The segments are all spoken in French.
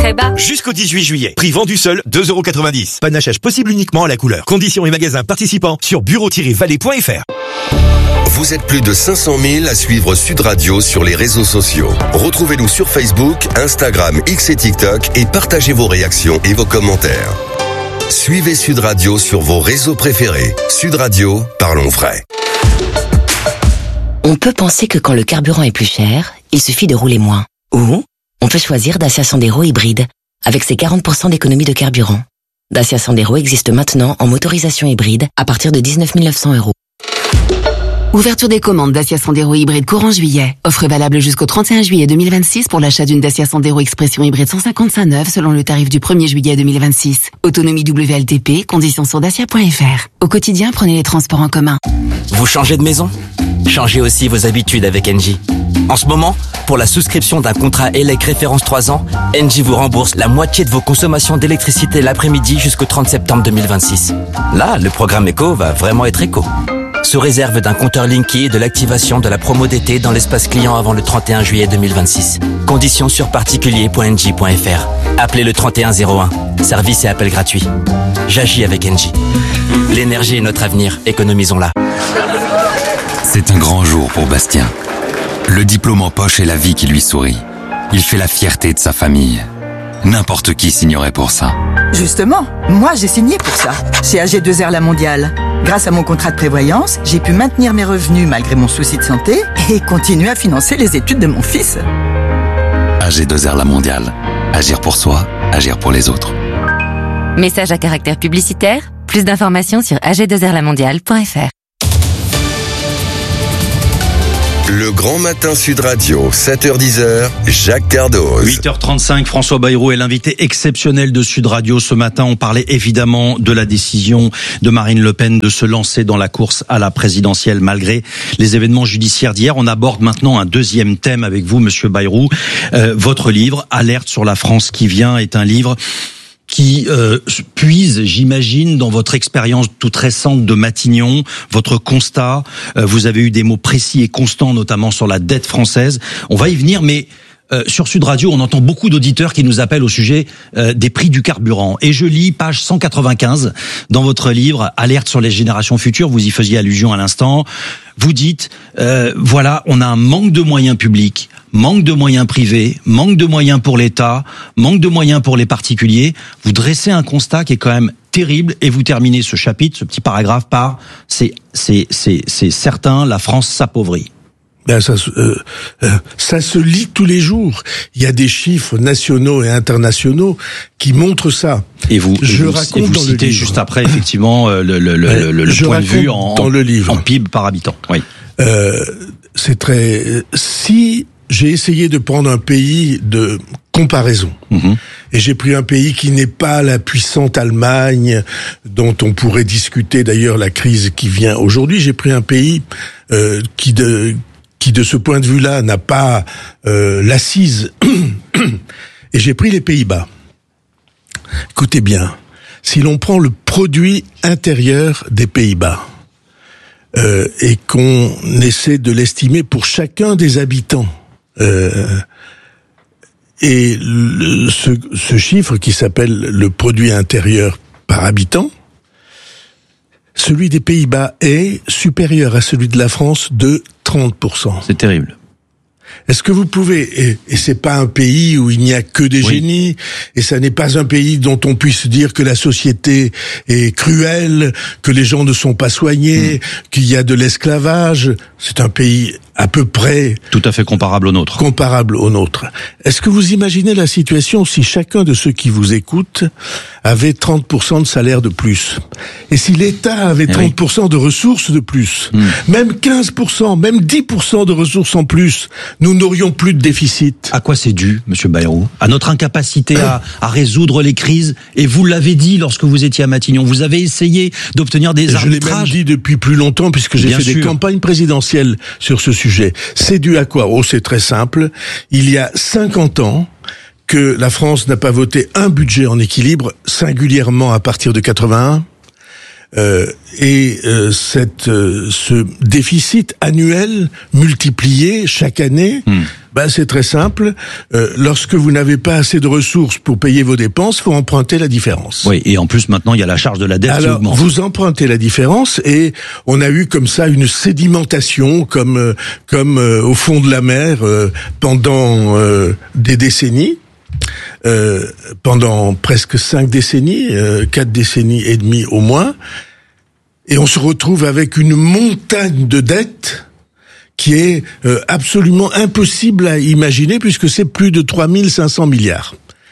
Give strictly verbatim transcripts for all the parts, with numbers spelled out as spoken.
très bas. Jusqu'au dix-huit juillet. Prix vendu seul, deux euros quatre-vingt-dix. Panachage possible uniquement à la couleur. Conditions et magasins participants sur bureau tiret vallée point f r. Vous êtes plus de cinq cent mille à suivre Sud Radio sur les réseaux sociaux. Retrouvez-nous sur Facebook, Instagram, X et TikTok et partagez vos réactions et vos commentaires. Suivez Sud Radio sur vos réseaux préférés. Sud Radio, parlons vrai. On peut penser que quand le carburant est plus cher, il suffit de rouler moins. Ou on peut choisir Dacia Sandero hybride, avec ses quarante pour cent d'économie de carburant. Dacia Sandero existe maintenant en motorisation hybride à partir de dix-neuf mille neuf cents euros. Ouverture des commandes Dacia Sandero hybride courant juillet. Offre valable jusqu'au trente et un juillet deux mille vingt-six pour l'achat d'une Dacia Sandero Expression hybride cent cinquante-cinq neuve selon le tarif du premier juillet deux mille vingt-six. Autonomie W L T P, conditions sur dacia point f r. Au quotidien, prenez les transports en commun. Vous changez de maison ? Changez aussi vos habitudes avec Engie. En ce moment, pour la souscription d'un contrat E L E C référence trois ans, Engie vous rembourse la moitié de vos consommations d'électricité l'après-midi jusqu'au trente septembre deux mille vingt-six. Là, le programme éco va vraiment être éco. Sous réserve d'un compteur Linky et de l'activation de la promo d'été dans l'espace client avant le trente et un juillet deux mille vingt-six. Conditions sur particulier point engie point f r. Appelez le trente et un zéro un. Service et appel gratuit. J'agis avec Engie. L'énergie est notre avenir. Économisons-la. C'est un grand jour pour Bastien. Le diplôme en poche est la vie qui lui sourit. Il fait la fierté de sa famille. N'importe qui signerait pour ça. Justement, moi j'ai signé pour ça, chez A G deux R La Mondiale. Grâce à mon contrat de prévoyance, j'ai pu maintenir mes revenus malgré mon souci de santé et continuer à financer les études de mon fils. A G deux R La Mondiale. Agir pour soi, agir pour les autres. Message à caractère publicitaire. Plus d'informations sur a g deux r la mondiale point f r. Le Grand Matin Sud Radio, sept heures dix, Jacques Cardoz. huit heures trente-cinq, François Bayrou est l'invité exceptionnel de Sud Radio. Ce matin, on parlait évidemment de la décision de Marine Le Pen de se lancer dans la course à la présidentielle malgré les événements judiciaires d'hier. On aborde maintenant un deuxième thème avec vous, Monsieur Bayrou. Euh, votre livre, Alerte sur la France qui vient, est un livre qui euh, puise, j'imagine, dans votre expérience toute récente de Matignon, votre constat. Euh, vous avez eu des mots précis et constants, notamment sur la dette française. On va y venir, mais euh, sur Sud Radio, on entend beaucoup d'auditeurs qui nous appellent au sujet euh, des prix du carburant. Et je lis page cent quatre-vingt-quinze dans votre livre, Alerte sur les générations futures. Vous y faisiez allusion à l'instant. Vous dites, euh, voilà, on a un manque de moyens publics, manque de moyens privés, manque de moyens pour l'État, manque de moyens pour les particuliers. Vous dressez un constat qui est quand même terrible et vous terminez ce chapitre, ce petit paragraphe par c'est c'est c'est c'est certain, la France s'appauvrit. Ben ça, euh, euh, ça se lit tous les jours. Il y a des chiffres nationaux et internationaux qui montrent ça. Et vous, je et vous, raconte et vous dans citez le livre. juste après effectivement le le le, le, le je point de vue en, dans le livre. en P I B par habitant. Oui. Euh, c'est très. Si j'ai essayé de prendre un pays de comparaison. Mmh. Et j'ai pris un pays qui n'est pas la puissante Allemagne, dont on pourrait discuter d'ailleurs la crise qui vient aujourd'hui. J'ai pris un pays euh, qui de qui de ce point de vue-là n'a pas euh, l'assise. Et j'ai pris les Pays-Bas. Écoutez bien, si l'on prend le produit intérieur des Pays-Bas euh, et qu'on essaie de l'estimer pour chacun des habitants, euh, et le, ce, ce chiffre qui s'appelle le produit intérieur par habitant, celui des Pays-Bas est supérieur à celui de la France de trente pour cent. C'est terrible. Est-ce que vous pouvez, et, et c'est pas un pays où il n'y a que des oui. génies, et ça n'est pas un pays dont on puisse dire que la société est cruelle, que les gens ne sont pas soignés, mmh. qu'il y a de l'esclavage. C'est un pays à peu près... tout à fait comparable au nôtre. Comparable au nôtre. Est-ce que vous imaginez la situation si chacun de ceux qui vous écoutent avait trente pour cent de salaire de plus? Et si l'État avait trente pour cent de ressources de plus, mmh. même quinze pour cent, même dix pour cent de ressources en plus, nous n'aurions plus de déficit. À quoi c'est dû, Monsieur Bayrou? À notre incapacité à, à résoudre les crises. Et vous l'avez dit lorsque vous étiez à Matignon. Vous avez essayé d'obtenir des arbitrages. Je l'ai même dit depuis plus longtemps, puisque j'ai Bien fait sûr. des campagnes présidentielles sur ce sujet. C'est dû à quoi? Oh, c'est très simple. Il y a cinquante ans que la France n'a pas voté un budget en équilibre, singulièrement à partir de quatre-vingt-un. Euh, et euh, cette, euh, ce déficit annuel multiplié chaque année, mmh. ben c'est très simple. Euh, lorsque vous n'avez pas assez de ressources pour payer vos dépenses, faut emprunter la différence. Oui, et en plus maintenant il y a la charge de la dette Alors, qui augmente. Vous empruntez la différence et on a eu comme ça une sédimentation, comme euh, comme euh, au fond de la mer euh, pendant euh, des décennies. Euh, pendant presque cinq décennies, euh, quatre décennies et demie au moins, et on se retrouve avec une montagne de dettes qui est euh, absolument impossible à imaginer puisque c'est plus de trois mille cinq cents milliards.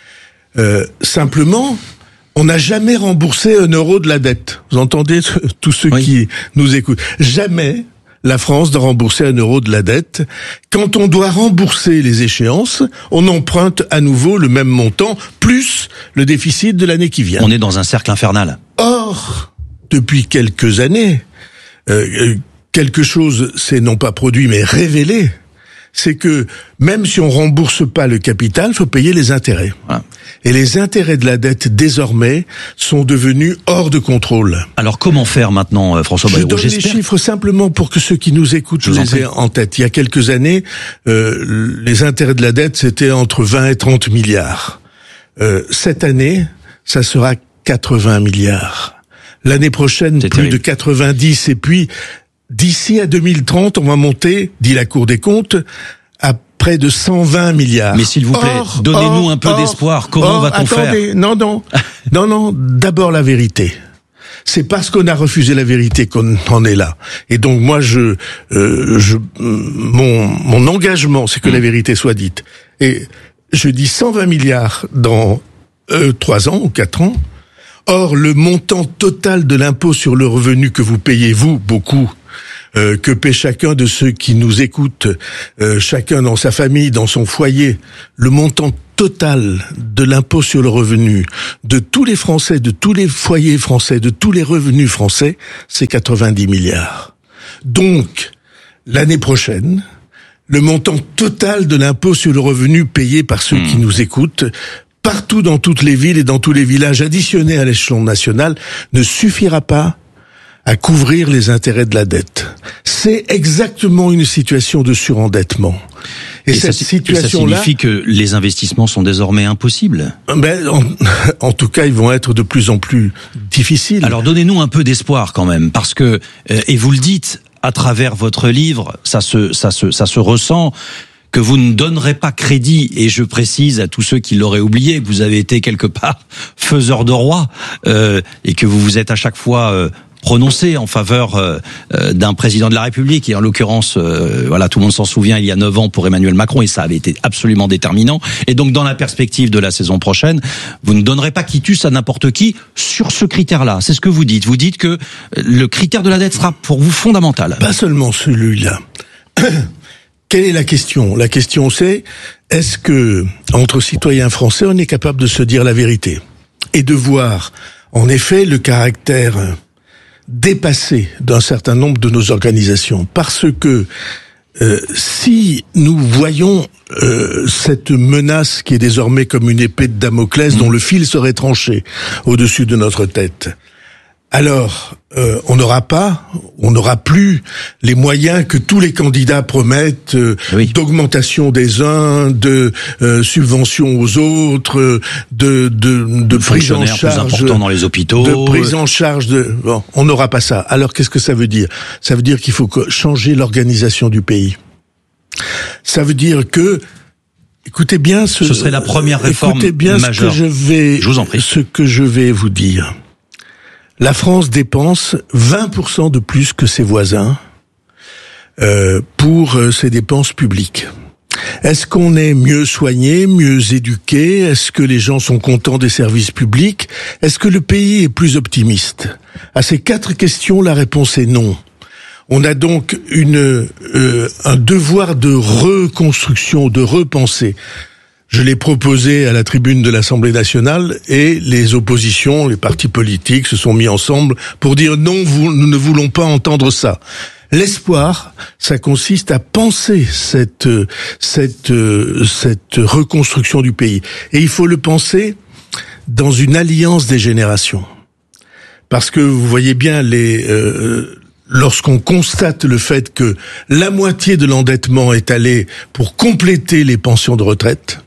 Euh, simplement, on n'a jamais remboursé un euro de la dette. Vous entendez tous ceux oui. qui nous écoutent. Jamais la France doit rembourser un euro de la dette. Quand on doit rembourser les échéances, on emprunte à nouveau le même montant, plus le déficit de l'année qui vient. On est dans un cercle infernal. Or, depuis quelques années, euh, quelque chose s'est non pas produit, mais révélé. C'est que même si on rembourse pas le capital, faut payer les intérêts. Ah. Et les intérêts de la dette, désormais, sont devenus hors de contrôle. Alors comment faire maintenant, François Bayrou? Je donne les chiffres simplement pour que ceux qui nous écoutent Je les aient en tête. Il y a quelques années, euh, les intérêts de la dette, c'était entre vingt et trente milliards. Euh, cette année, ça sera quatre-vingts milliards. L'année prochaine, C'est plus terrible. de quatre-vingt-dix. Et puis, d'ici à deux mille trente, on va monter, dit la Cour des comptes, à près de cent vingt milliards. Mais s'il vous plaît, or, donnez-nous or, un peu or, d'espoir. Comment or, va-t-on attendez, faire Non, non, non, non. D'abord la vérité. C'est parce qu'on a refusé la vérité qu'on en est là. Et donc moi, je, euh, je, mon, mon engagement, c'est que la vérité soit dite. Et je dis cent vingt milliards dans euh, trois ans ou quatre ans. Or, le montant total de l'impôt sur le revenu que vous payez, vous, beaucoup, euh, que paie chacun de ceux qui nous écoutent, euh, chacun dans sa famille, dans son foyer, le montant total de l'impôt sur le revenu de tous les Français, de tous les foyers français, de tous les revenus français, c'est quatre-vingt-dix milliards. Donc, l'année prochaine, le montant total de l'impôt sur le revenu payé par ceux mmh. qui nous écoutent, partout dans toutes les villes et dans tous les villages additionnés à l'échelon national, ne suffira pas à couvrir les intérêts de la dette. C'est exactement une situation de surendettement. Et, et cette ça, situation-là, ça signifie que les investissements sont désormais impossibles. Ben, en, en tout cas, ils vont être de plus en plus difficiles. Alors, donnez-nous un peu d'espoir quand même, parce que euh, et vous le dites à travers votre livre, ça se, ça se, ça se ressent. Que vous ne donnerez pas crédit, et je précise à tous ceux qui l'auraient oublié, que vous avez été quelque part faiseur de roi, euh, et que vous vous êtes à chaque fois euh, prononcé en faveur euh, euh, d'un président de la République, et en l'occurrence, euh, voilà, tout le monde s'en souvient, il y a neuf ans pour Emmanuel Macron, et ça avait été absolument déterminant. Et donc, dans la perspective de la saison prochaine, vous ne donnerez pas quitus à n'importe qui sur ce critère-là. C'est ce que vous dites. Vous dites que le critère de la dette sera pour vous fondamental. Pas seulement celui-là. Quelle est la question? La question c'est, est-ce que, entre citoyens français, on est capable de se dire la vérité? Et de voir, en effet, le caractère dépassé d'un certain nombre de nos organisations. Parce que, euh, si nous voyons euh, cette menace qui est désormais comme une épée de Damoclès dont le fil serait tranché au-dessus de notre tête, alors, euh, on n'aura pas, on n'aura plus les moyens que tous les candidats promettent euh, oui. d'augmentation des uns, de euh, subventions aux autres, de de, de prise en charge, plus important dans les hôpitaux, de prise en charge de. Bon, on n'aura pas ça. Alors, qu'est-ce que ça veut dire? Ça veut dire qu'il faut changer l'organisation du pays. Ça veut dire que écoutez bien, ce, ce serait la première réforme écoutez bien majeure. Ce que je vais, je vous en prie. Ce que je vais vous dire. La France dépense vingt pour cent de plus que ses voisins euh, pour euh, ses dépenses publiques. Est-ce qu'on est mieux soigné, mieux éduqué? Est-ce que les gens sont contents des services publics? Est-ce que le pays est plus optimiste? À ces quatre questions, la réponse est non. On a donc une euh, un devoir de reconstruction, de repensée. Je l'ai proposé à la tribune de l'Assemblée nationale et les oppositions, les partis politiques se sont mis ensemble pour dire non, vous, nous ne voulons pas entendre ça. L'espoir, ça consiste à penser cette cette cette reconstruction du pays. Et il faut le penser dans une alliance des générations. parce que vous voyez bien les euh, lorsqu'on constate le fait que la moitié de l'endettement est allé pour compléter les pensions de retraite,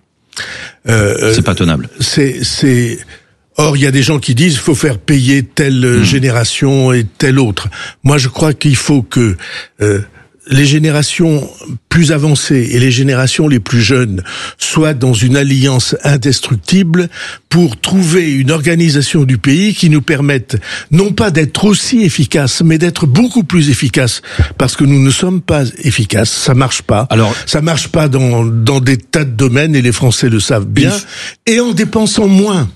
euh, c'est pas tenable. C'est c'est Or, il y a des gens qui disent qu'il faut faire payer telle mmh. génération et telle autre. Moi, je crois qu'il faut que euh, les générations plus avancées et les générations les plus jeunes soient dans une alliance indestructible pour trouver une organisation du pays qui nous permette non pas d'être aussi efficace, mais d'être beaucoup plus efficace, parce que nous ne sommes pas efficaces, ça marche pas. Alors, ça marche pas dans dans des tas de domaines et les Français le savent bien, et en dépensant moins.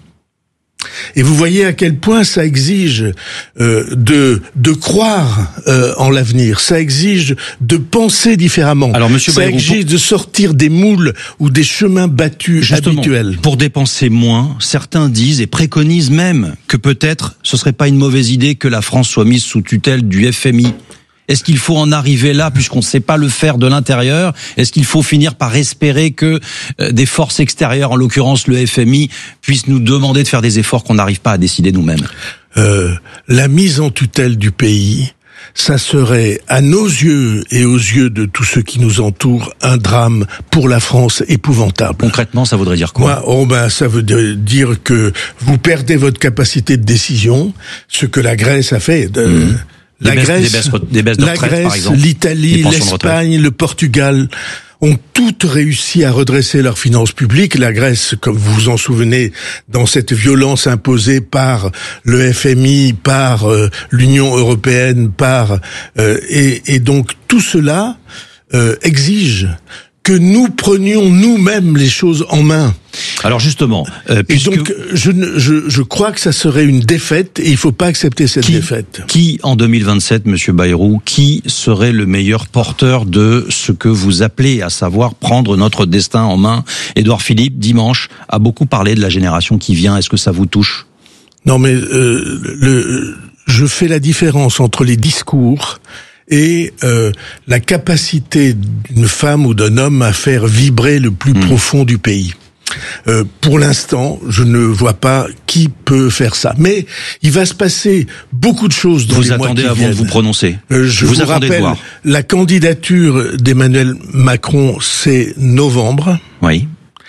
Et vous voyez à quel point ça exige euh, de de croire euh, en l'avenir. Ça exige de penser différemment. Alors, Monsieur ça Bayrou, exige pour... de sortir des moules ou des chemins battus Justement, habituels. Pour dépenser moins, certains disent et préconisent même que peut-être ce serait pas une mauvaise idée que la France soit mise sous tutelle du F M I. Est-ce qu'il faut en arriver là, puisqu'on ne sait pas le faire de l'intérieur? Est-ce qu'il faut finir par espérer que euh, des forces extérieures, en l'occurrence le F M I, puissent nous demander de faire des efforts qu'on n'arrive pas à décider nous-mêmes? euh, La mise en tutelle du pays, ça serait, à nos yeux et aux yeux de tous ceux qui nous entourent, un drame pour la France épouvantable. Concrètement, ça voudrait dire quoi? Moi, oh ben, ça veut dire que vous perdez votre capacité de décision, ce que la Grèce a fait. De, mmh. La des Grèce, baisses, des baisses, des baisses de la retraite, Grèce, par exemple, l'Italie, l'Espagne, le Portugal ont toutes réussi à redresser leurs finances publiques. La Grèce, comme vous vous en souvenez, dans cette violence imposée par le F M I, par euh, l'Union européenne, par euh, et, et donc tout cela euh, exige que nous prenions nous-mêmes les choses en main. Alors justement, euh, puisque... et donc je, je je crois que ça serait une défaite et il faut pas accepter cette qui, défaite. Qui en deux mille vingt-sept, Monsieur Bayrou, qui serait le meilleur porteur de ce que vous appelez, à savoir prendre notre destin en main? Édouard Philippe, dimanche, a beaucoup parlé de la génération qui vient. Est-ce que ça vous touche? Non, mais euh, le je fais la différence entre les discours et euh, la capacité d'une femme ou d'un homme à faire vibrer le plus mmh. profond du pays. Euh, pour l'instant, je ne vois pas qui peut faire ça. Mais il va se passer beaucoup de choses dans vous les mois qui viennent. Vous attendez avant de vous prononcer. Euh, je vous, vous rappelle, la candidature d'Emmanuel Macron, c'est novembre. Oui.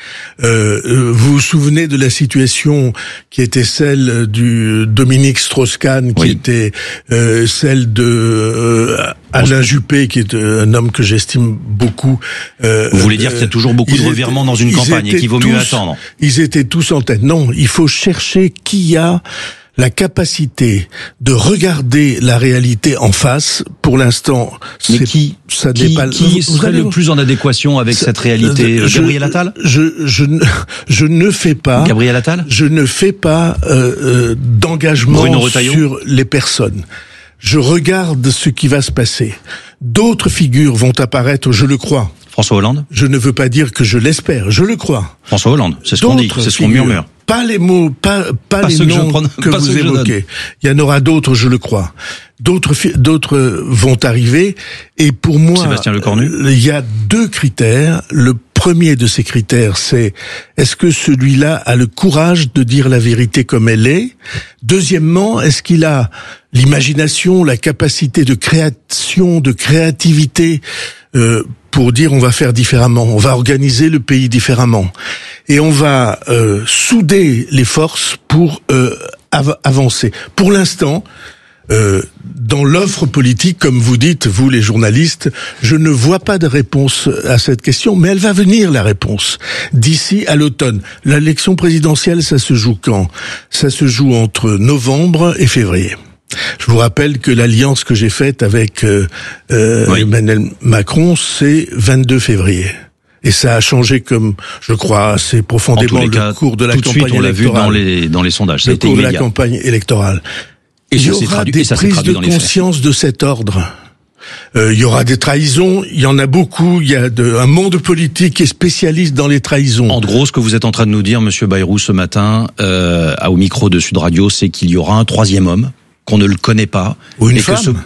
Euh, vous vous souvenez de la situation qui était celle du Dominique Strauss-Kahn, qui oui. était euh, celle de euh, Alain Juppé, qui est un homme que j'estime beaucoup. Euh, vous voulez dire qu'il y a toujours beaucoup de revirements étaient, dans une campagne et qu'il vaut tous, mieux attendre? Ils étaient tous en tête. Non, il faut chercher qui a la capacité de regarder la réalité en face. Pour l'instant, mais c'est qui ça qui, pas, qui vous, serait vous le plus en adéquation avec ça, cette réalité? Je, Gabriel Attal? Je je ne je ne fais pas Gabriel Attal? Je ne fais pas euh, euh, d'engagement sur les personnes. Je regarde ce qui va se passer. D'autres figures vont apparaître, je le crois. François Hollande? Je ne veux pas dire que je l'espère, je le crois. François Hollande, c'est ce qu'on dit, c'est ce qu'on murmure. Pas les mots, pas pas, pas les noms que, que vous évoquez. Il y en aura d'autres, je le crois. D'autres d'autres vont arriver. Et pour moi, Sébastien Lecornu, il y a deux critères. Le premier de ces critères, c'est est-ce que celui-là a le courage de dire la vérité comme elle est? Deuxièmement, est-ce qu'il a l'imagination, la capacité de création, de créativité euh, pour dire on va faire différemment, on va organiser le pays différemment et on va euh, souder les forces pour euh, av- avancer. Pour l'instant, euh, dans l'offre politique, comme vous dites, vous les journalistes, je ne vois pas de réponse à cette question, mais elle va venir, la réponse, d'ici à l'automne. L'élection présidentielle, ça se joue quand? Ça se joue entre novembre et février. Je vous rappelle que l'alliance que j'ai faite avec euh, euh, oui. Emmanuel Macron, c'est vingt-deux février. Et ça a changé, comme je crois, assez profondément le cas, cours de la campagne électorale. Tout de suite, on l'a vu dans les dans les sondages. Ça le a été cours immédiat. de la campagne électorale. Et il y ça aura traduit, des et ça prises de conscience de cet ordre. Euh, il y aura des trahisons, il y en a beaucoup, il y a de, un monde politique qui est spécialiste dans les trahisons. En gros, ce que vous êtes en train de nous dire, Monsieur Bayrou, ce matin, euh, au micro de Sud Radio, c'est qu'il y aura un troisième homme, qu'on ne le connaît pas. Ou une et femme. Que ce... Vous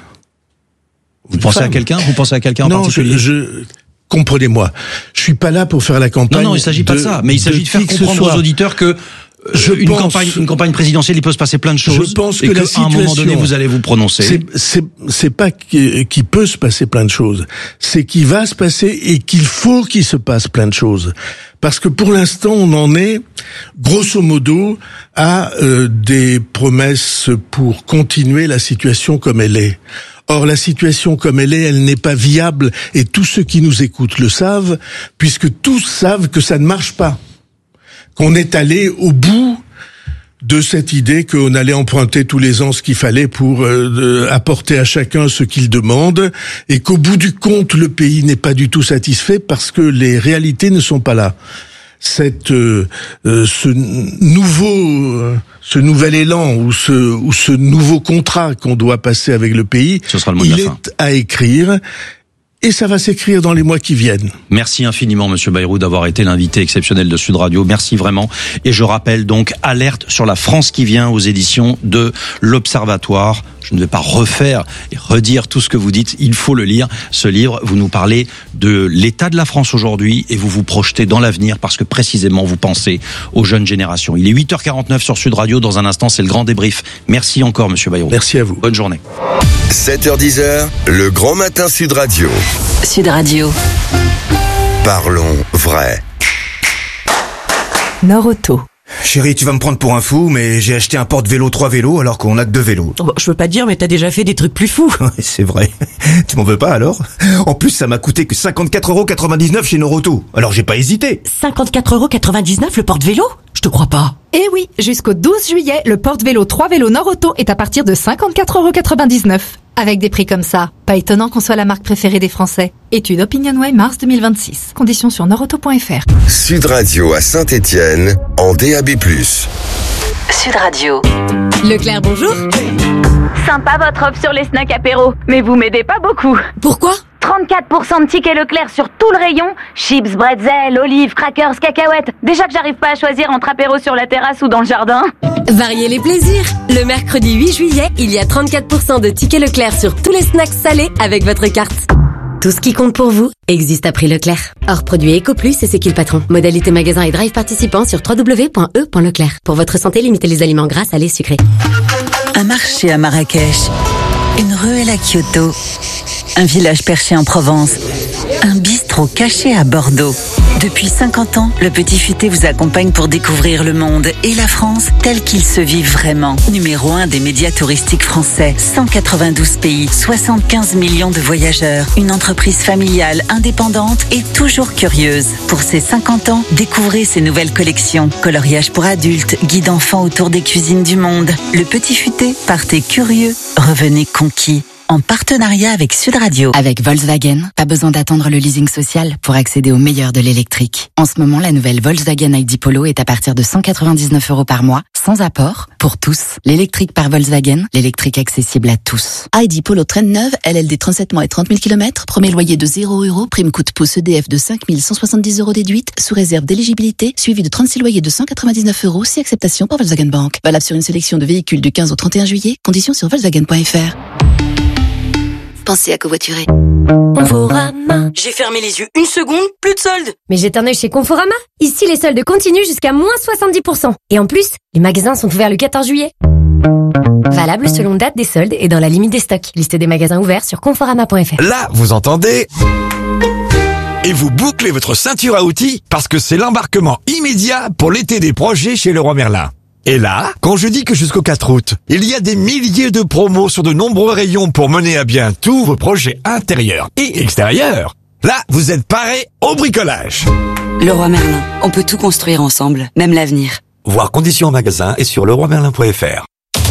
une pensez femme. à quelqu'un Vous pensez à quelqu'un en non, particulier? Non, je... je... Comprenez-moi, je suis pas là pour faire la campagne. Non, non, il s'agit de, pas de ça, mais il s'agit de, de faire comprendre aux auditeurs que je une pense, campagne, une campagne présidentielle, il peut se passer plein de choses. Je pense que et la qu'à situation, un moment donné, vous allez vous prononcer. C'est, c'est, c'est pas qu'il peut se passer plein de choses. C'est qu'il va se passer et qu'il faut qu'il se passe plein de choses. Parce que pour l'instant, on en est, grosso modo, à euh, des promesses pour continuer la situation comme elle est. Or, la situation comme elle est, elle n'est pas viable, et tous ceux qui nous écoutent le savent, puisque tous savent que ça ne marche pas. Qu'on est allé au bout de cette idée qu'on allait emprunter tous les ans ce qu'il fallait pour euh, apporter à chacun ce qu'il demande, et qu'au bout du compte, le pays n'est pas du tout satisfait parce que les réalités ne sont pas là. Cette, euh, euh, ce nouveau, euh, ce nouvel élan ou ce, ou ce nouveau contrat qu'on doit passer avec le pays, ce sera le mot de il la est fin. à écrire. Et ça va s'écrire dans les mois qui viennent. Merci infiniment, Monsieur Bayrou, d'avoir été l'invité exceptionnel de Sud Radio. Merci vraiment. Et je rappelle donc, alerte sur la France qui vient aux éditions de l'Observatoire. Je ne vais pas refaire et redire tout ce que vous dites. Il faut le lire. Ce livre, vous nous parlez de l'état de la France aujourd'hui et vous vous projetez dans l'avenir parce que précisément vous pensez aux jeunes générations. Il est huit heures quarante-neuf sur Sud Radio. Dans un instant, c'est le grand débrief. Merci encore, Monsieur Bayrou. Merci à vous. Bonne journée. sept heures dix, le grand matin Sud Radio. Sud Radio. Parlons vrai. Nord-Auto. Chérie, tu vas me prendre pour un fou, mais j'ai acheté un porte-vélo trois vélos alors qu'on a que deux vélos. Oh, je veux pas dire, mais t'as déjà fait des trucs plus fous. C'est vrai. Tu m'en veux pas alors? En plus, ça m'a coûté que cinquante-quatre euros quatre-vingt-dix-neuf chez Nord-Auto. Alors j'ai pas hésité. cinquante-quatre euros quatre-vingt-dix-neuf le porte-vélo? Je te crois pas. Eh oui, jusqu'au douze juillet, le porte-vélo trois vélos Nord-Auto est à partir de cinquante-quatre euros quatre-vingt-dix-neuf. Avec des prix comme ça, pas étonnant qu'on soit la marque préférée des Français. Étude OpinionWay mars deux mille vingt-six. Conditions sur nordauto point f r. Sud Radio à Saint-Étienne en D A B plus. Sud Radio. Leclerc, bonjour. Sympa votre offre sur les snacks apéro, mais vous m'aidez pas beaucoup. Pourquoi ? trente-quatre pour cent de tickets Leclerc sur tout le rayon. Chips, bretzel, olives, crackers, cacahuètes. Déjà que j'arrive pas à choisir entre apéro sur la terrasse ou dans le jardin. Variez les plaisirs. Le mercredi huit juillet, il y a trente-quatre pour cent de tickets Leclerc sur tous les snacks salés avec votre carte. Tout ce qui compte pour vous existe à prix Leclerc. Hors produit EcoPlus et c'est qui le patron. Modalité magasin et drive participants sur w w w point e point leclerc. Pour votre santé, limitez les aliments gras, salés, sucrés. Un marché à Marrakech. Une ruelle à Kyoto. Un village perché en Provence. Un bistrot caché à Bordeaux. Depuis cinquante ans, le Petit Futé vous accompagne pour découvrir le monde et la France tel qu'il se vit vraiment. Numéro un des médias touristiques français. cent quatre-vingt-douze pays, soixante-quinze millions de voyageurs. Une entreprise familiale, indépendante et toujours curieuse. Pour ses cinquante ans, découvrez ses nouvelles collections. Coloriage pour adultes, guide enfants autour des cuisines du monde. Le Petit Futé, partez curieux, revenez conquis. En partenariat avec Sud Radio. Avec Volkswagen, pas besoin d'attendre le leasing social pour accéder au meilleur de l'électrique. En ce moment, la nouvelle Volkswagen I D Polo est à partir de cent quatre-vingt-dix-neuf euros par mois, sans apport, pour tous. L'électrique par Volkswagen, l'électrique accessible à tous. I D Polo traîne neuve, L L D trente-sept mois et trente mille kilomètres, premier loyer de zéro euros, prime coût pouce E D F de cinq mille cent soixante-dix euros déduite, sous réserve d'éligibilité, suivi de trente-six loyers de cent quatre-vingt-dix-neuf euros, si acceptation par Volkswagen Bank. Valable sur une sélection de véhicules du quinze au trente et un juillet, conditions sur volkswagen point f r. Pensez à covoiturer. Conforama. J'ai fermé les yeux une seconde, plus de soldes. Mais j'étais en œil chez Conforama. Ici, les soldes continuent jusqu'à moins soixante-dix pour cent. Et en plus, les magasins sont ouverts le quatorze juillet. Valable selon date des soldes et dans la limite des stocks. Liste des magasins ouverts sur conforama point f r. Là, vous entendez ? Et vous bouclez votre ceinture à outils parce que c'est l'embarquement immédiat pour l'été des projets chez Leroy Merlin. Et là, quand je dis que jusqu'au quatre août, il y a des milliers de promos sur de nombreux rayons pour mener à bien tous vos projets intérieurs et extérieurs, là, vous êtes parés au bricolage. Leroy Merlin, on peut tout construire ensemble, même l'avenir. Voir conditions en magasin et sur leroy merlin point f r.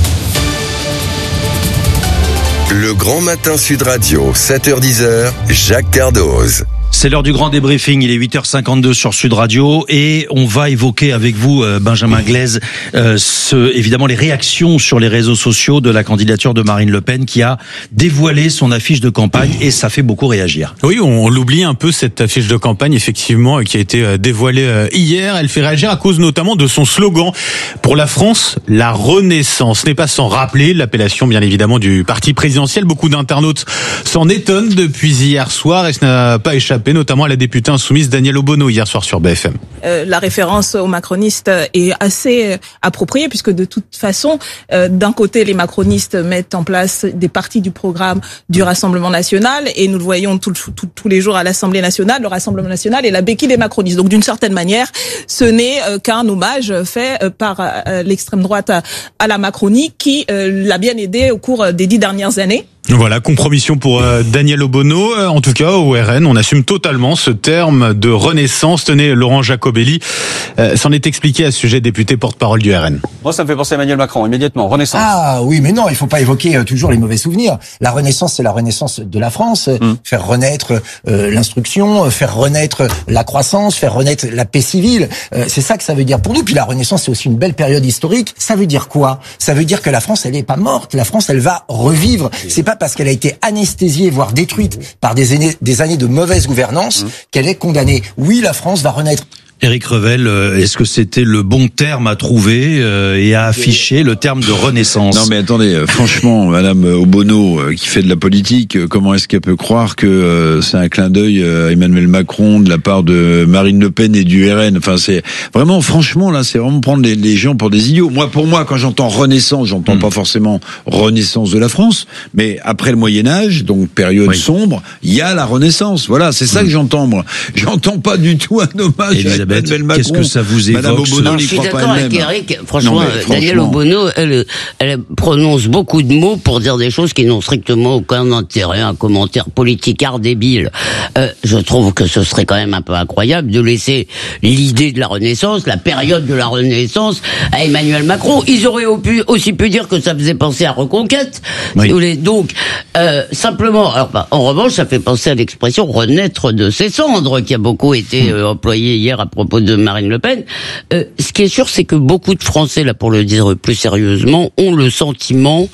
Le grand matin Sud Radio, sept heures dix, Jacques Cardoz. C'est l'heure du grand débriefing, il est huit heures cinquante-deux sur Sud Radio et on va évoquer avec vous, Benjamin Glaise, euh, ce, évidemment les réactions sur les réseaux sociaux de la candidature de Marine Le Pen qui a dévoilé son affiche de campagne et ça fait beaucoup réagir. Oui, on l'oublie un peu cette affiche de campagne effectivement qui a été dévoilée hier. Elle fait réagir à cause notamment de son slogan « Pour la France, la Renaissance ». Ce n'est pas sans rappeler l'appellation bien évidemment du parti présidentiel. Beaucoup d'internautes s'en étonnent depuis hier soir et ce n'a pas échappé échappé, notamment à la députée insoumise Danielle Obono hier soir sur B F M. Euh, la référence aux macronistes est assez appropriée puisque de toute façon, euh, d'un côté, les macronistes mettent en place des parties du programme du Rassemblement national et nous le voyons tout, tout, tous les jours à l'Assemblée nationale. Le Rassemblement national est la béquille des macronistes. Donc d'une certaine manière, ce n'est euh, qu'un hommage fait euh, par euh, l'extrême droite à, à la Macronie qui euh, l'a bien aidé au cours des dix dernières années. Voilà, compromission pour euh, Danielle Obono. Euh, en tout cas, au R N, on assume totalement ce terme de renaissance. Tenez, Laurent Jacobelli euh, s'en est expliqué à ce sujet, député porte-parole du R N. Moi, ça me fait penser à Emmanuel Macron, immédiatement. Renaissance. Ah oui, mais non, il faut pas évoquer euh, toujours les mauvais souvenirs. La renaissance, c'est la renaissance de la France. Mmh. Faire renaître euh, l'instruction, faire renaître la croissance, faire renaître la paix civile. Euh, c'est ça que ça veut dire pour nous. Puis la renaissance, c'est aussi une belle période historique. Ça veut dire quoi? Ça veut dire que la France, elle est pas morte. La France, elle va revivre. C'est pas parce qu'elle a été anesthésiée, voire détruite par des années, des années de mauvaise gouvernance, mmh. qu'elle est condamnée. Oui, la France va renaître. Éric Revel, est-ce que c'était le bon terme à trouver euh, et à afficher, le terme de renaissance? Non mais attendez, euh, franchement, Madame Obono, euh, qui fait de la politique, euh, comment est-ce qu'elle peut croire que euh, c'est un clin d'œil à Emmanuel Macron de la part de Marine Le Pen et du R N? Enfin, c'est vraiment, franchement, là, c'est vraiment prendre les, les gens pour des idiots. Moi, pour moi, quand j'entends renaissance, j'entends mmh. pas forcément renaissance de la France, mais après le Moyen-Âge, donc période oui. sombre, il y a la renaissance. Voilà, c'est ça mmh. que j'entends, moi. J'entends pas du tout un hommage à Qu'est-ce que ça vous évoque? Madame Obono, non, je suis d'accord avec Eric. Franchement, non, franchement, Danielle Obono, elle, elle prononce beaucoup de mots pour dire des choses qui n'ont strictement aucun intérêt. Un commentaire politicard débile. Euh, je trouve que ce serait quand même un peu incroyable de laisser l'idée de la Renaissance, la période de la Renaissance, à Emmanuel Macron. Ils auraient aussi pu dire que ça faisait penser à Reconquête. Oui. Donc, euh, simplement, alors, bah, en revanche, ça fait penser à l'expression renaître de ses cendres, qui a beaucoup été euh, employée hier à propos de Marine Le Pen. Euh, ce qui est sûr, c'est que beaucoup de Français, là, pour le dire plus sérieusement, ont le sentiment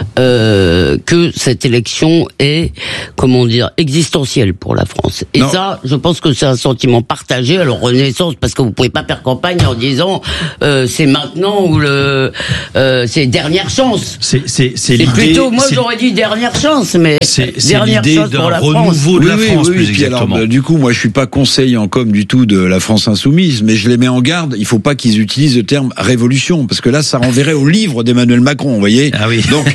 euh, que cette élection est, comment dire, existentielle pour la France. Et non. ça, je pense que c'est un sentiment partagé. Alors, Renaissance, parce que vous pouvez pas faire campagne en disant euh, c'est maintenant ou le euh, c'est dernière chance. C'est c'est c'est, c'est plutôt, moi j'aurais dit dernière chance, mais c'est, dernière c'est chance pour la France. renouveau de oui, la oui, France, oui, plus oui, exactement. Alors, du coup, moi, je suis pas conseiller en com du tout de la France insoumise, mais je les mets en garde. Il faut pas qu'ils utilisent le terme révolution, parce que là, ça renverrait au livre d'Emmanuel Macron, vous voyez. Ah oui. Donc,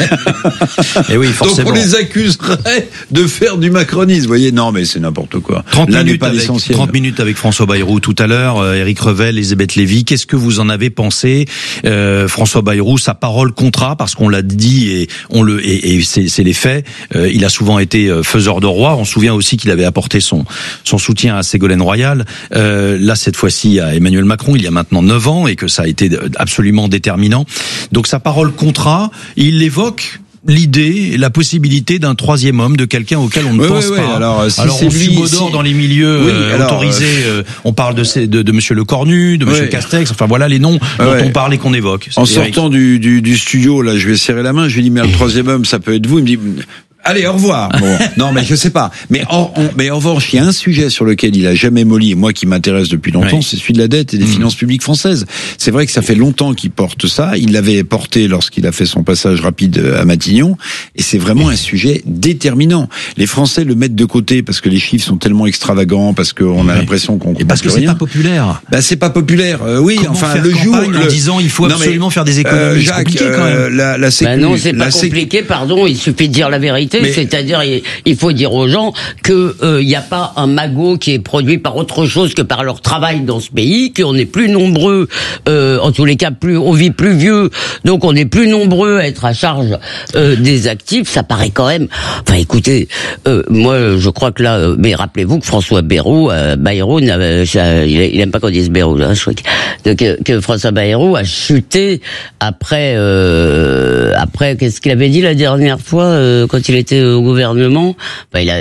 et oui, forcément. Donc on les accuserait de faire du macronisme, vous voyez. Non, mais c'est n'importe quoi. trente Là minutes, pas avec, trente minutes avec François Bayrou tout à l'heure, euh, Éric Revel, Elisabeth Lévy. Qu'est-ce que vous en avez pensé, euh, François Bayrou, sa parole contrat, parce qu'on l'a dit et on le et, et c'est, c'est les faits. Euh, il a souvent été faiseur de roi. On se souvient aussi qu'il avait apporté son son soutien à Ségolène Royal. Euh, là, cette fois-ci, à Emmanuel Macron, il y a maintenant neuf ans, et que ça a été absolument déterminant. Donc sa parole contrat, il évoque l'idée, la possibilité d'un troisième homme, de quelqu'un auquel on ne oui, pense oui, pas. Oui. Alors, si alors c'est on lui, subodore si... dans les milieux oui, euh, alors, autorisés. Euh, on parle de, ces, de, de Monsieur Lecornu, de Monsieur oui. Castex. Enfin voilà les noms dont ouais. on parle et qu'on évoque. En sortant du, du, du studio, là, je vais serrer la main. Je lui dis mais le troisième homme, ça peut être vous. Il me dit. Allez, au revoir. Bon, non, mais je sais pas. Mais en, en, mais en revanche, il y a un sujet sur lequel il a jamais molli, et moi qui m'intéresse depuis longtemps, oui. c'est celui de la dette et des mmh. finances publiques françaises. C'est vrai que ça fait longtemps qu'il porte ça. Il l'avait porté lorsqu'il a fait son passage rapide à Matignon, et c'est vraiment un sujet déterminant. Les Français le mettent de côté parce que les chiffres sont tellement extravagants, parce qu'on a oui. l'impression qu'on et parce que c'est rien. Pas populaire. Bah, c'est pas populaire. Euh, oui, Comment enfin faire le jour en le... disant il faut absolument mais, faire des économies. Euh, Jacques, c'est compliqué quand même. Euh, la, la sécu, bah non, c'est pas sécu... compliqué. Pardon, il suffit de dire la vérité. Mais... C'est-à-dire, il faut dire aux gens que il euh, n'y a pas un magot qui est produit par autre chose que par leur travail dans ce pays, qu'on est plus nombreux, euh, en tous les cas, plus on vit plus vieux, donc on est plus nombreux à être à charge euh, des actifs. Ça paraît quand même. Enfin, écoutez, euh, moi, je crois que là, euh, mais rappelez-vous que François Bayrou, euh, Bayrou, euh, il, il aime pas qu'on dise Bayrou, là, je crois que, que, que François Bayrou a chuté après, euh, après, qu'est-ce qu'il avait dit la dernière fois euh, quand il était au gouvernement. Ben, il, a,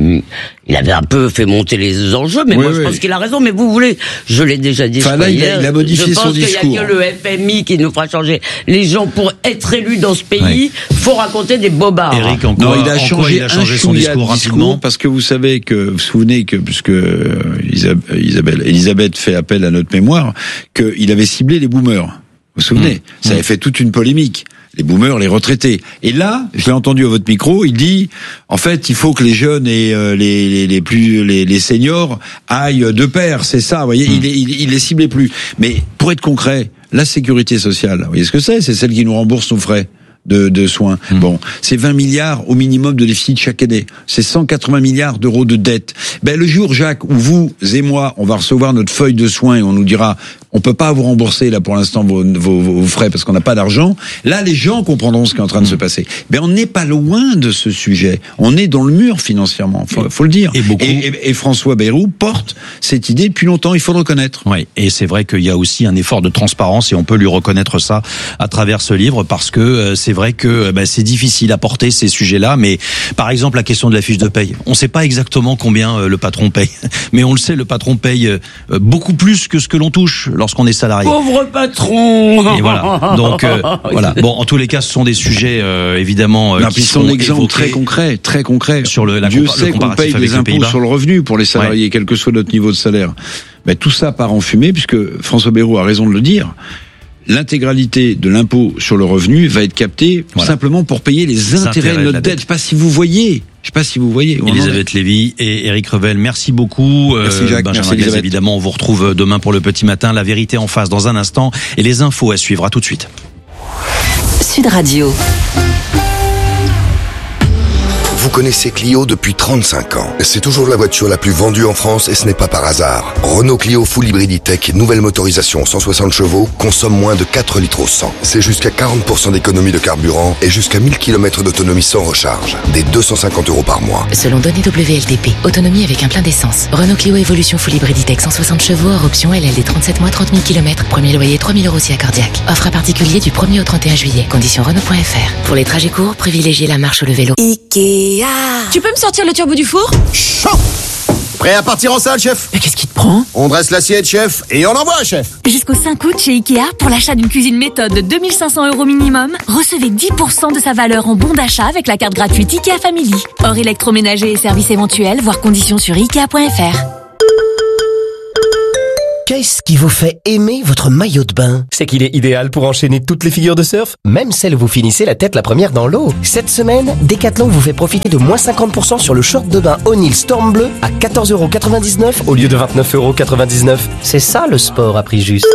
il avait un peu fait monter les enjeux, mais oui, moi oui. je pense qu'il a raison. Mais vous voulez, je l'ai déjà dit. Enfin, là, il a, il a modifié son discours. Je pense qu'il n'y a que le F M I qui nous fera changer. Les gens, pour être élus dans ce pays, oui. faut raconter des bobards. Eric, en non, quoi, il a changé, il a changé son discours rapidement, parce que vous savez que, vous vous souvenez que, puisque Isabelle, Elisabeth fait appel à notre mémoire, qu'il avait ciblé les boomers. Vous vous souvenez? Mmh. Ça avait fait toute une polémique. les boomers, les retraités. Et là, je l'ai entendu à votre micro, il dit, en fait, il faut que les jeunes et euh, les, les, les plus les, les seniors aillent de pair. C'est ça, vous voyez, mmh. il, il, il les ciblait plus. Mais pour être concret, la sécurité sociale, vous voyez ce que c'est ? C'est celle qui nous rembourse nos frais de, de soins. Mmh. Bon, c'est vingt milliards au minimum de déficit chaque année. C'est cent quatre-vingts milliards d'euros de dette. Ben le jour, Jacques, où vous et moi, on va recevoir notre feuille de soins et on nous dira, on peut pas vous rembourser là pour l'instant vos, vos, vos frais parce qu'on n'a pas d'argent. Là, les gens comprendront ce qui est en train de se passer. Ben on n'est pas loin de ce sujet. On est dans le mur financièrement. Faut, faut le dire. Et, beaucoup... et, et, et François Bayrou porte cette idée depuis longtemps. Il faut le reconnaître. Oui. Et c'est vrai qu'il y a aussi un effort de transparence et on peut lui reconnaître ça à travers ce livre parce que euh, c'est vrai que bah, c'est difficile à porter ces sujets-là, mais par exemple la question de la fiche de paye, on ne sait pas exactement combien euh, le patron paye, mais on le sait, le patron paye euh, beaucoup plus que ce que l'on touche lorsqu'on est salarié. Pauvre patron. Et voilà. Donc euh, voilà. Bon, en tous les cas, ce sont des sujets euh, évidemment euh, non, qui sont sont exemples très concrets, très concrets. Sur le, la Dieu compa- sait le qu'on paye des impôts sur le revenu pour les salariés, ouais. quel que soit notre niveau de salaire. Ben, tout ça part en fumée puisque François Bayrou a raison de le dire. L'intégralité de l'impôt sur le revenu va être captée voilà. simplement pour payer les, les intérêts, intérêts de notre de dette. Je sais pas si vous voyez. Je sais pas si vous voyez. Elisabeth Lévy et Éric Revel, merci beaucoup. Merci Jacques, euh, Benjamin merci Glaise, évidemment, on vous retrouve demain pour le petit matin. La vérité en face dans un instant et les infos à suivre. À tout de suite. Sud Radio. Vous connaissez Clio depuis trente-cinq ans. C'est toujours la voiture la plus vendue en France et ce n'est pas par hasard. Renault Clio Full Hybrid E-Tech, nouvelle motorisation cent soixante chevaux, consomme moins de quatre litres au cent. C'est jusqu'à quarante pour cent d'économie de carburant et jusqu'à mille kilomètres d'autonomie sans recharge. Des deux cent cinquante euros par mois. Selon données W L T P, autonomie avec un plein d'essence. Renault Clio Evolution Full Hybrid E-Tech cent soixante chevaux, hors option L L D trente-sept mois, trente mille kilomètres. Premier loyer trois mille euros si accordiaque. Offre à particulier du premier au trente et un juillet. Conditions Renault point F R. Pour les trajets courts, privilégiez la marche ou le vélo. Ikea. Tu peux me sortir le turbo du four ? Chaud ! Prêt à partir en salle, chef ? Mais qu'est-ce qui te prend ? On dresse l'assiette, chef, et on envoie, chef. Jusqu'au cinq août chez Ikea, pour l'achat d'une cuisine méthode de deux mille cinq cents euros minimum, recevez dix pour cent de sa valeur en bon d'achat avec la carte gratuite Ikea Family. Hors électroménager et services éventuels, voire conditions sur ikea point F R. Qu'est-ce qui vous fait aimer votre maillot de bain ? C'est qu'il est idéal pour enchaîner toutes les figures de surf, même celles où vous finissez la tête la première dans l'eau. Cette semaine, Decathlon vous fait profiter de moins cinquante pour cent sur le short de bain O'Neill Storm Bleu à quatorze euros quatre-vingt-dix-neuf au lieu de vingt-neuf euros quatre-vingt-dix-neuf. C'est ça le sport à prix juste.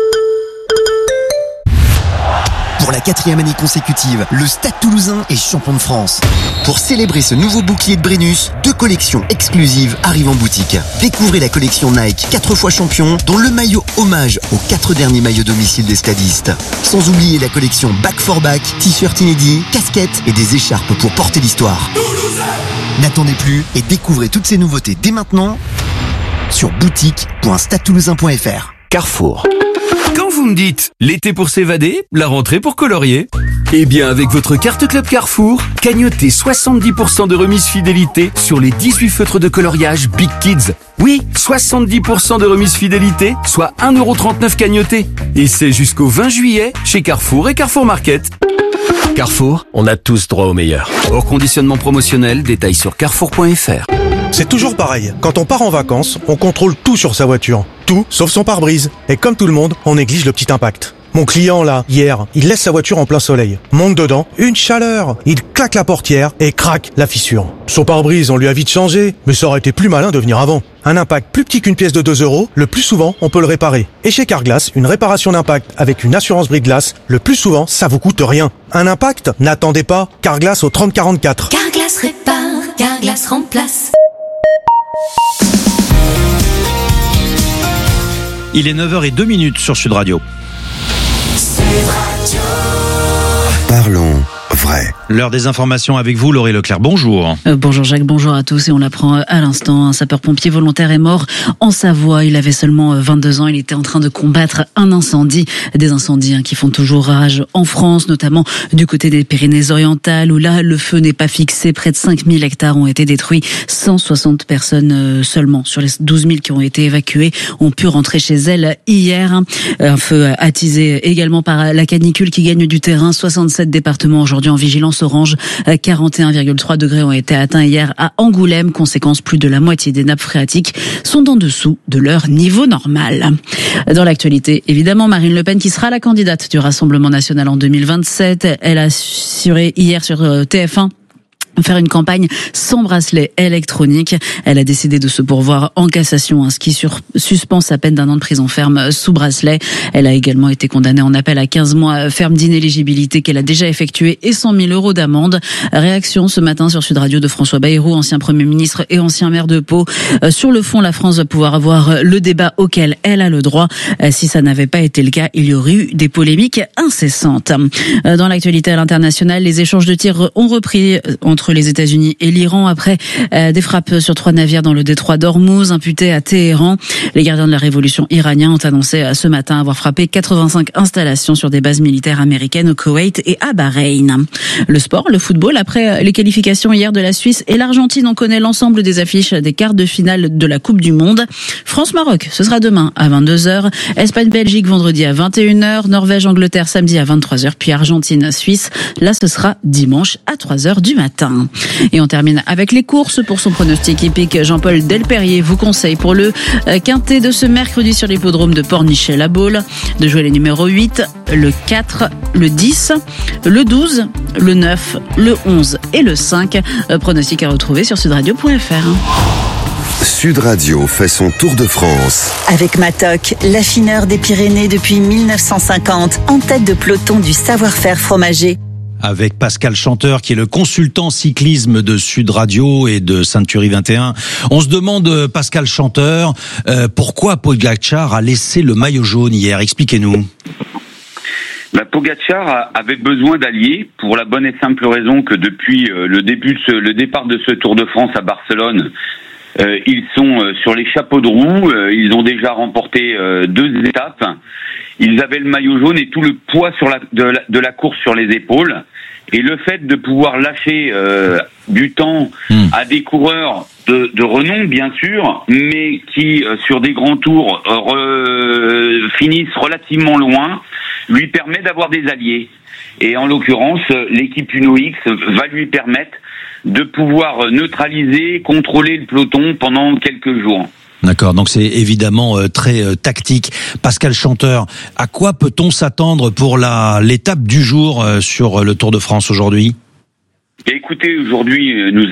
Pour la quatrième année consécutive, le Stade Toulousain est champion de France. Pour célébrer ce nouveau bouclier de Brennus, deux collections exclusives arrivent en boutique. Découvrez la collection Nike quatre fois champion, dont le maillot hommage aux quatre derniers maillots domicile des stadistes. Sans oublier la collection Back for Back, t-shirts inédits, casquettes et des écharpes pour porter l'histoire. N'attendez plus et découvrez toutes ces nouveautés dès maintenant sur boutique point stade toulousain point F R. Carrefour. Quand vous me dites l'été pour s'évader, la rentrée pour colorier, eh bien avec votre carte Club Carrefour, cagnotez soixante-dix pour cent de remise fidélité sur les dix-huit feutres de coloriage Big Kids. Oui, soixante-dix pour cent de remise fidélité, soit un euro trente-neuf cagnoté. Et c'est jusqu'au vingt juillet chez Carrefour et Carrefour Market. Carrefour, on a tous droit au meilleur. Hors conditionnement promotionnel, détails sur carrefour point F R. C'est toujours pareil. Quand on part en vacances, on contrôle tout sur sa voiture. Tout, sauf son pare-brise. Et comme tout le monde, on néglige le petit impact. Mon client, là, hier, il laisse sa voiture en plein soleil. Monte dedans, une chaleur. Il claque la portière et craque la fissure. Son pare-brise, on lui a vite changé, mais ça aurait été plus malin de venir avant. Un impact plus petit qu'une pièce de deux euros, le plus souvent, on peut le réparer. Et chez Carglass, une réparation d'impact avec une assurance brise-glace, le plus souvent, ça vous coûte rien. Un impact ? N'attendez pas. Carglass au trente quarante-quatre. Carglass répare, Carglass remplace. Il est neuf heures zéro deux sur Sud Radio. Parlons vrai. L'heure des informations avec vous, Laurie Leclerc. Bonjour. Euh, bonjour Jacques, bonjour à tous. Et on l'apprend à l'instant, un sapeur-pompier volontaire est mort en Savoie. Il avait seulement vingt-deux ans. Il était en train de combattre un incendie. Des incendies hein, qui font toujours rage en France, notamment du côté des Pyrénées-Orientales, où là, le feu n'est pas fixé. Près de cinq mille hectares ont été détruits. cent soixante personnes seulement, sur les douze mille qui ont été évacuées, ont pu rentrer chez elles hier. Un feu attisé également par la canicule qui gagne du terrain. soixante-sept départements aujourd'hui aujourd'hui en vigilance orange. quarante et un virgule trois degrés ont été atteints hier à Angoulême. Conséquence, plus de la moitié des nappes phréatiques sont en dessous de leur niveau normal. Dans l'actualité, évidemment, Marine Le Pen qui sera la candidate du Rassemblement national en deux mille vingt-sept. Elle a assuré hier sur T F un faire une campagne sans bracelet électronique. Elle a décidé de se pourvoir en cassation, hein, ce qui sur, suspend sa peine d'un an de prison ferme sous bracelet. Elle a également été condamnée en appel à quinze mois ferme d'inéligibilité qu'elle a déjà effectué et cent mille euros d'amende. Réaction ce matin sur Sud Radio de François Bayrou, ancien Premier ministre et ancien maire de Pau. Euh, sur le fond, la France va pouvoir avoir le débat auquel elle a le droit. Euh, si ça n'avait pas été le cas, il y aurait eu des polémiques incessantes. Euh, dans l'actualité à l'international, les échanges de tirs ont repris entre les États-Unis et l'Iran après euh, des frappes sur trois navires dans le détroit d'Ormuz imputés à Téhéran. Les gardiens de la révolution iraniens ont annoncé euh, ce matin avoir frappé quatre-vingt-cinq installations sur des bases militaires américaines au Koweït et à Bahreïn. Le sport, le football, après les qualifications hier de la Suisse et l'Argentine, on connaît l'ensemble des affiches des quarts de finale de la Coupe du Monde. France-Maroc, ce sera demain à vingt-deux heures. Espagne-Belgique vendredi à vingt et une heures. Norvège-Angleterre samedi à vingt-trois heures. Puis Argentine-Suisse, là ce sera dimanche à trois heures du matin. Et on termine avec les courses. Pour son pronostic hippique, Jean-Paul Delperrier vous conseille pour le quintet de ce mercredi sur l'hippodrome de Pornichet-la-Baule de jouer les numéros huit, le quatre, le dix, le douze, le neuf, le onze et le cinq. Pronostic à retrouver sur sudradio point f r. Sud Radio fait son tour de France. Avec Matok, l'affineur des Pyrénées depuis mille neuf cent cinquante, en tête de peloton du savoir-faire fromager. Avec Pascal Chanteur, qui est le consultant cyclisme de Sud Radio et de Sainte-Turie vingt et un. On se demande, Pascal Chanteur, euh, pourquoi Pogačar a laissé le maillot jaune hier? Expliquez-nous. Bah, Pogačar avait besoin d'alliés pour la bonne et simple raison que depuis le début de ce, le départ de ce Tour de France à Barcelone, euh, ils sont sur les chapeaux de roue, euh, ils ont déjà remporté euh, deux étapes. Ils avaient le maillot jaune et tout le poids sur la, de, la, de la course sur les épaules. Et le fait de pouvoir lâcher euh, du temps mmh. à des coureurs de, de renom, bien sûr, mais qui, euh, sur des grands tours, euh, re, finissent relativement loin, lui permet d'avoir des alliés. Et en l'occurrence, l'équipe Uno X va lui permettre de pouvoir neutraliser, contrôler le peloton pendant quelques jours. D'accord, donc c'est évidemment euh, très euh, tactique. Pascal Chanteur, à quoi peut-on s'attendre pour la l'étape du jour euh, sur le Tour de France aujourd'hui ? Écoutez, aujourd'hui, nous